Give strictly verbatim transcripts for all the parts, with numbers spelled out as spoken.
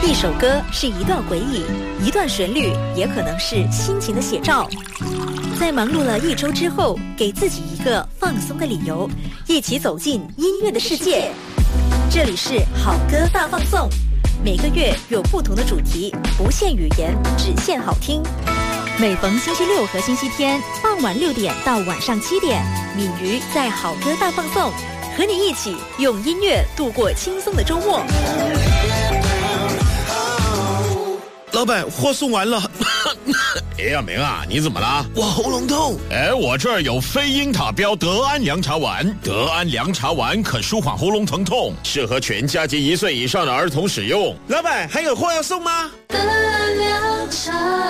一首歌是一段回忆，一段旋律也可能是心情的写照。在忙碌了一周之后，给自己一个放松的理由，一起走进音乐的世界。这里是好歌大放送，每个月有不同的主题，不限语言，只限好听。每逢星期六和星期天傍晚六点到晚上七点，敏瑜在好歌大放送，和你一起用音乐度过轻松的周末。 老板，货送完了。 哎呀，明啊，你怎么了？ 我喉咙痛。 哎，我这儿有非英塔标德安凉茶丸，德安凉茶丸可舒缓喉咙疼痛，适合全家及一岁以上的儿童使用。 老板，还有货要送吗？ 德安凉茶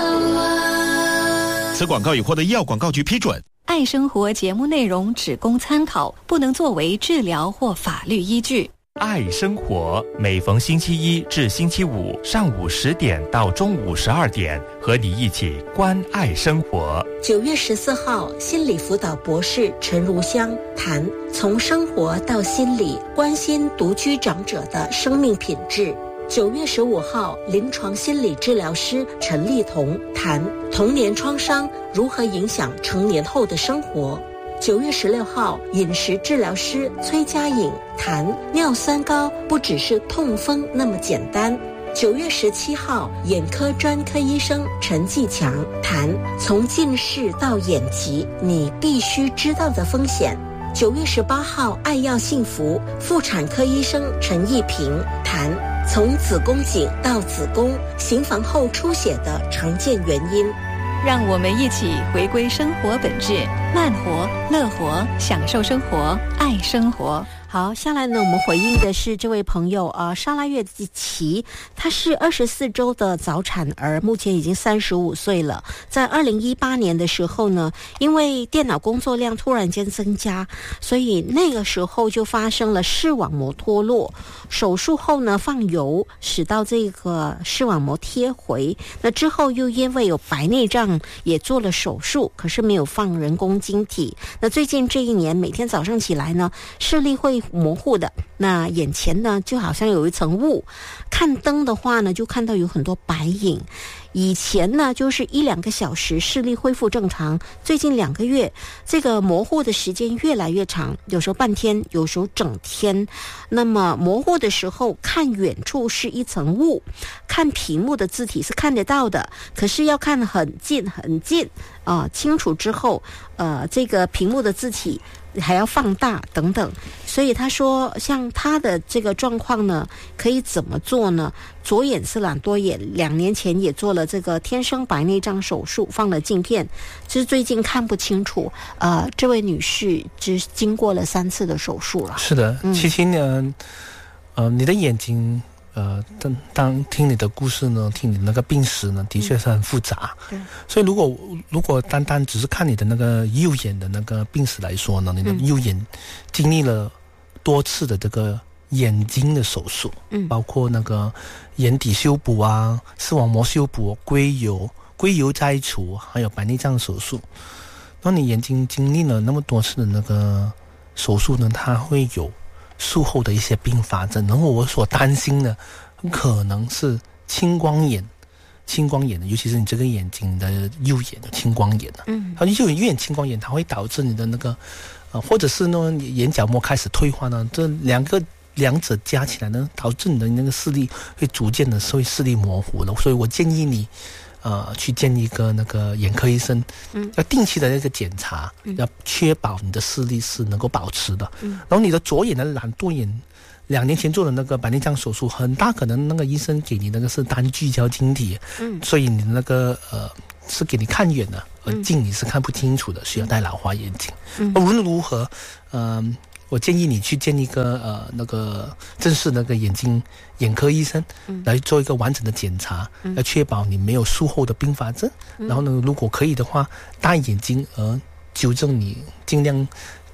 丸。 此广告已获得医药广告局批准。 爱生活节目内容只供参考，不能作为治疗或法律依据。 爱生活每逢星期一至星期五上午十点到中午十二点，和你一起关爱生活。 九月十四号，心理辅导博士陈如香谈从生活到心理，关心独居长者的生命品质。九月十五号，临床心理治疗师陈丽彤谈童年创伤如何影响成年后的生活。九月十六号，饮食治疗师崔佳颖谈尿酸高不只是痛风那么简单。九月十七号，眼科专科医生陈继强谈从近视到眼疾你必须知道的风险。九月十八号，爱要幸福妇产科医生陈义平谈从子宫颈到子宫行房后出血的常见原因。 让我们一起回归生活本质，慢活、乐活，享受生活，爱生活。 好，下来呢，我们回应的是这位朋友呃，沙拉月琪，她是二十四周的早产儿，目前已经三十五岁了。在二零一八年的时候呢，因为电脑工作量突然间增加，所以那个时候就发生了视网膜脱落。手术后呢，放油使到这个视网膜贴回。那之后又因为有白内障，也做了手术，可是没有放人工晶体。那最近这一年，每天早上起来呢，视力会模糊的，那眼前呢就好像有一层雾，看灯的话呢就看到有很多白影。以前呢就是一两个小时视力恢复正常，最近两个月这个模糊的时间越来越长，有时候半天，有时候整天。那么模糊的时候看远处是一层雾，看屏幕的字体是看得到的，可是要看很近很近啊、呃，清楚之后呃这个屏幕的字体还要放大等等。所以他说像他的这个状况呢可以怎么做呢？左眼是懒惰眼，两年前也做了这个天生白内障手术，放了镜片，其实最近看不清楚。呃，这位女士只经过了三次的手术了。 是的， 嗯、 七七呢，呃，你的眼睛呃，当当听你的故事呢，听你的那个病史呢，的确是很复杂。 嗯、 所以如果如果单单只是看你的那个右眼的那个病史来说呢，你的右眼经历了多次的这个眼睛的手术， 嗯， 包括那个眼底修补啊、视网膜修补、硅油、硅油摘除，还有白内障手术。当你眼睛经历了那么多次的那个手术呢，它会有术后的一些并发症。然后我所担心的可能是青光眼，青光眼的，尤其是你这个眼睛的右眼的青光眼的， 嗯， 它右眼青光眼，它会导致你的那个呃，或者是呢眼角膜开始退化呢，这两个两者加起来呢，导致你的那个视力会逐渐的会视力模糊了。所以我建议你呃，去见一个那个眼科医生， 嗯， 要定期的那个检查， 嗯， 要确保你的视力是能够保持的。 嗯， 然后你的左眼的懒惰眼，两年前做的那个白内障手术，很大可能那个医生给你那个是单聚焦晶体， 嗯， 所以你的那个呃是给你看远的，而近你是看不清楚的，需要戴老花眼镜。 嗯， 无论如何，嗯、呃。我建议你去见一个呃那个正式那个眼睛眼科医生， 嗯， 来做一个完整的检查， 嗯， 要确保你没有术后的并发症。 嗯， 然后呢，如果可以的话，戴眼镜而纠正你尽量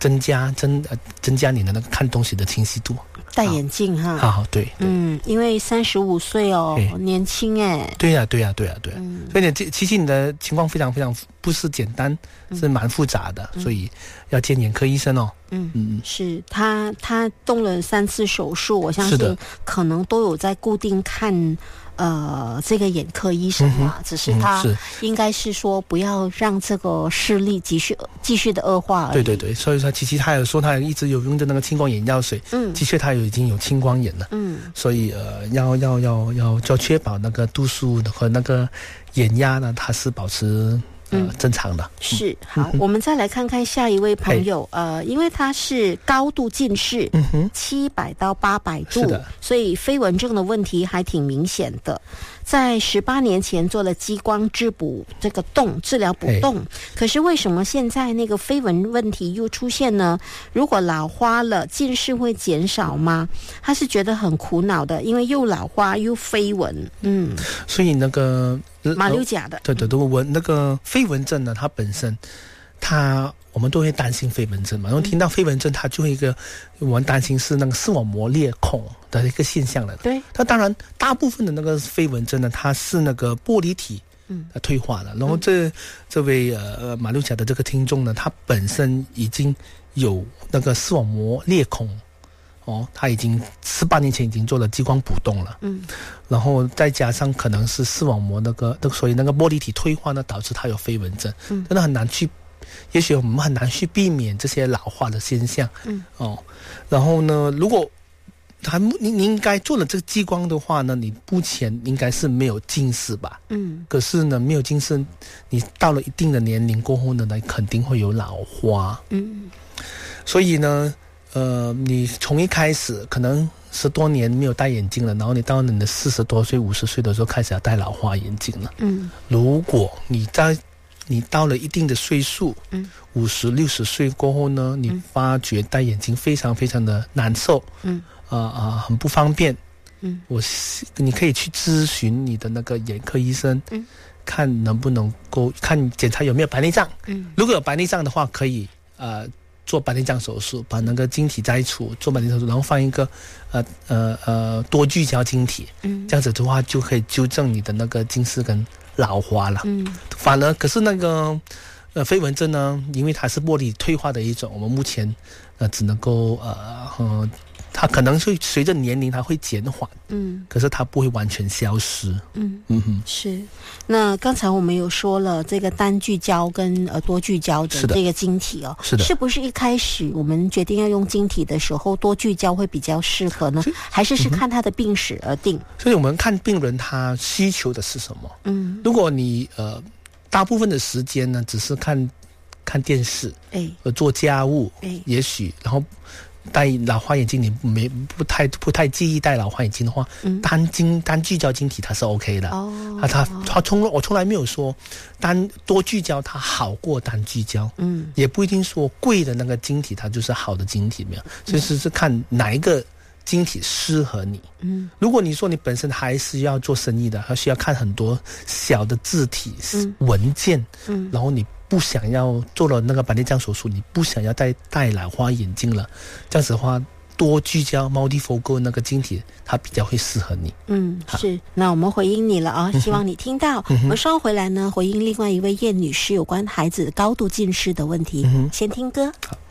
增加增呃增加你的那个看东西的清晰度。 戴眼镜哈， 好好对，对嗯，因为三十五岁哦，年轻哎， 对呀、啊、对呀、啊、对呀、啊、对、啊嗯， 所以你其实你的情况非常非常不是简单，是蛮复杂的， 嗯、 所以要见眼科医生哦。 嗯嗯，是他他动了三次手术，我相信可能都有在固定看。呃，这个眼科医生啊，嗯、只是他应该是说不要让这个视力继续继续的恶化而已。 对对对，所以说琪琪他有说他一直有用的那个青光眼药水，嗯，的确他有已经有青光眼了，嗯，所以呃要要要要要确保那个度数和那个眼压呢，它是保持。呃，正常的是好、嗯，我们再来看看下一位朋友，呃，因为他是高度近视，嗯哼，七百到八百度，所以飞蚊症的问题还挺明显的。在十八年前做了激光治补这个洞治疗补洞，可是为什么现在那个飞蚊问题又出现呢？如果老花了，近视会减少吗？他是觉得很苦恼的，因为又老花又飞蚊，嗯， 所以那个。 马六甲的， 对对对，蚊那个飞蚊症呢，它本身，它我们都会担心飞蚊症嘛。然后听到飞蚊症，它就会一个我们担心是那个视网膜裂孔的一个现象了。 对， 它当然大部分的那个飞蚊症呢，它是那个玻璃体嗯退化了。然后这、嗯、这位呃马六甲的这个听众呢，他本身已经有那个视网膜裂孔。哦，他已经十八年前已经做了激光补洞了，嗯，然后再加上可能是视网膜那个那个，所以那个玻璃体退化呢，导致他有飞蚊症，嗯，真的很难去，也许我们很难去避免这些老化的现象，嗯，哦，然后呢，如果他你你应该做了这个激光的话呢，你目前应该是没有近视吧，嗯，可是呢，没有近视，你到了一定的年龄过后呢，你肯定会有老花，嗯，所以呢。呃，你从一开始可能十多年没有戴眼镜了，然后你到你的四十多岁、五十岁的时候开始要戴老花眼镜了。嗯，如果你在你到了一定的岁数，嗯，五十六十岁过后呢，你发觉戴眼镜非常非常的难受，嗯，啊、呃、啊，很不方便，嗯，我你可以去咨询你的那个眼科医生，嗯，看能不能够看检查有没有白内障，嗯，如果有白内障的话，可以呃。做白内障手术，把那个晶体摘除，做白内障手术，然后放一个呃呃呃多聚焦晶体，嗯，这样子的话就可以纠正你的那个近视跟老花了。嗯，反而可是那个呃飞蚊症呢，因为它是玻璃退化的一种，我们目前呃只能够呃呃。它可能会随着年龄它会减缓，嗯，可是它不会完全消失，嗯嗯哼， 是。那刚才我们有说了这个单聚焦跟呃多聚焦的这个晶体哦， 是的， 是不是一开始我们决定要用晶体的时候，多聚焦会比较适合呢？还是是看他的病史而定？ 所以我们看病人他需求的是什么？嗯，如果你呃大部分的时间呢，只是看看电视，哎，呃做家务，哎，也许然后。戴老花眼镜你没不太不太介意戴老花眼镜的话，嗯、单晶单聚焦晶体它是 OK 的。哦，啊，它它从我从来没有说单多聚焦它好过单聚焦，嗯，也不一定说贵的那个晶体它就是好的晶体，没有，所以是是看哪一个晶体适合你。嗯，如果你说你本身还是要做生意的，还需要看很多小的字体、嗯、文件，嗯，然后你。不想要做了那个白内障手术，你不想要戴戴老花眼镜了，这样子的话，多聚焦 multifocal 那个晶体，它比较会适合你。嗯， 是。那我们回应你了啊，希望你听到。嗯、我们稍后回来呢，回应另外一位叶女士有关孩子高度近视的问题。嗯、先听歌。好。